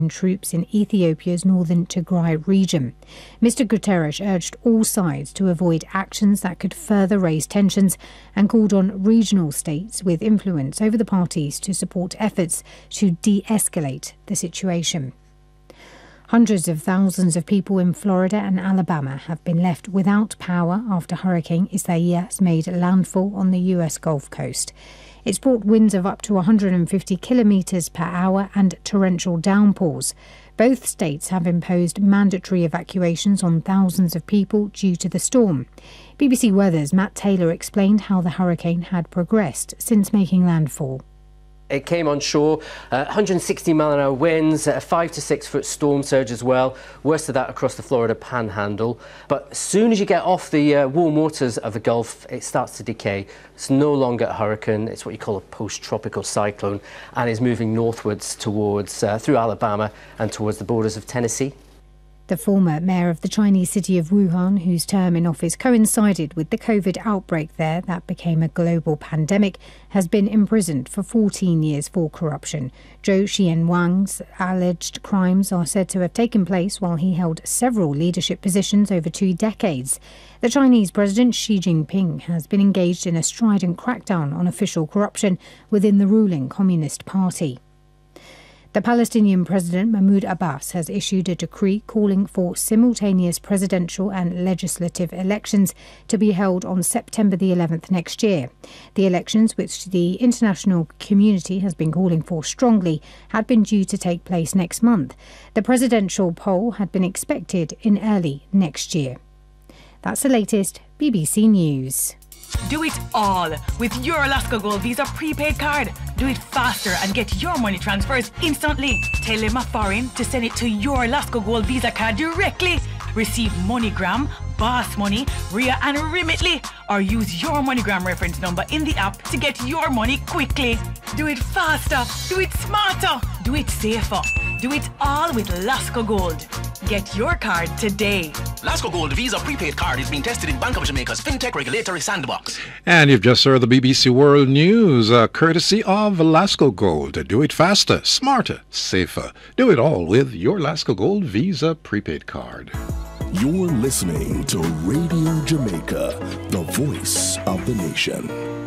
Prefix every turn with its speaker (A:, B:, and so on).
A: troops in Ethiopia's northern Tigray region. Mr. Guterres urged all sides to avoid actions that could further raise tensions and called on regional states with influence over the parties to support efforts to de-escalate the situation. Hundreds of thousands of people in Florida and Alabama have been left without power after Hurricane Isaias made landfall on the U.S. Gulf Coast. It's brought winds of up to 150 kilometres per hour and torrential downpours. Both states have imposed mandatory evacuations on thousands of people due to the storm. BBC Weather's Matt Taylor explained how the hurricane had progressed since making landfall.
B: It came on shore, 160 mile an hour winds, a 5 to 6 foot storm surge as well. Worst of that across the Florida Panhandle. But as soon as you get off the warm waters of the Gulf, it starts to decay. It's no longer a hurricane. It's what you call a post-tropical cyclone and is moving northwards towards through Alabama and towards the borders of Tennessee.
A: The former mayor of the Chinese city of Wuhan, whose term in office coincided with the COVID outbreak there that became a global pandemic, has been imprisoned for 14 years for corruption. Zhou Xianwang's alleged crimes are said to have taken place while he held several leadership positions over 2 decades. The Chinese President Xi Jinping has been engaged in a strident crackdown on official corruption within the ruling Communist Party. The Palestinian President Mahmoud Abbas has issued a decree calling for simultaneous presidential and legislative elections to be held on September the 11th next year. The elections, which the international community has been calling for strongly, had been due to take place next month. The presidential poll had been expected in early next year. That's the latest BBC News.
C: Do it all with your Alaska Gold Visa prepaid card. Do it faster and get your money transfers instantly. Tell them a foreign to send it to your Alaska Gold Visa card directly. Receive MoneyGram, Boss Money, Ria and Remitly, or use your MoneyGram reference number in the app to get your money quickly. Do it faster. Do it smarter. Do it safer. Do it all with Lasco Gold. Get your card today.
D: Lasco Gold Visa prepaid card is being tested in Bank of Jamaica's FinTech regulatory sandbox.
E: And you've just heard the BBC World News, courtesy of Lasco Gold. Do it faster, smarter, safer. Do it all with your Lasco Gold Visa prepaid card.
F: You're listening to Radio Jamaica, the voice of the nation.